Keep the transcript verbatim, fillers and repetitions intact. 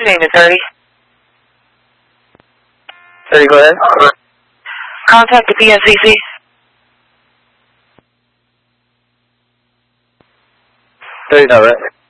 Your name is thirty. thirty, go ahead. Contact the P N C C. thirty, no, right?